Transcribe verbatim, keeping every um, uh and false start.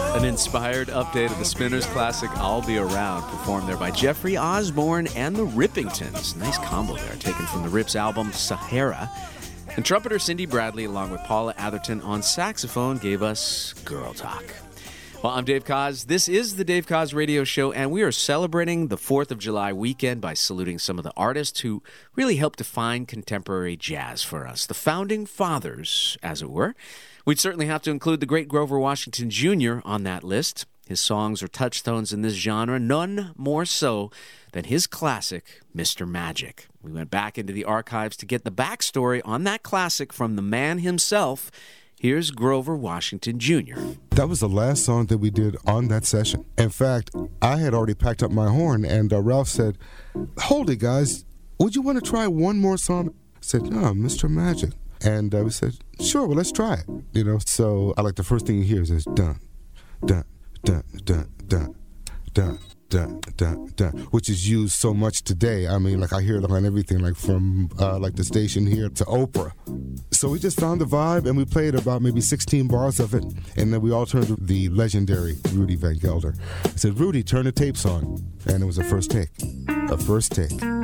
An inspired update of the Spinners classic I'll Be Around, performed there by Jeffrey Osborne and the Rippingtons. Nice combo there, taken from the Rips album Sahara. And trumpeter Cindy Bradley, along with Paula Atherton on saxophone, gave us Girl Talk. Well, I'm Dave Koz. This is the Dave Koz Radio Show, and we are celebrating the fourth of July weekend by saluting some of the artists who really helped define contemporary jazz for us. The founding fathers, as it were. We'd certainly have to include the great Grover Washington Junior on that list. His songs are touchstones in this genre, none more so than his classic, Mister Magic. We went back into the archives to get the backstory on that classic from the man himself. Here's Grover Washington Junior That was the last song that we did on that session. In fact, I had already packed up my horn, and uh, Ralph said, "Hold it, guys. Would you want to try one more song?" I said, "No, Mister Magic." And uh, we said, "Sure, well, let's try it." You know, so I like the first thing you hear is this dun, dun, dun, dun, dun, dun, dun, dun, dun, which is used so much today. I mean, like I hear it on everything, like from uh, like the station here to Oprah. So we just found the vibe, and we played about maybe sixteen bars of it, and then we all turned to the legendary Rudy Van Gelder. I said, "Rudy, turn the tapes on," and it was a first take, a first take.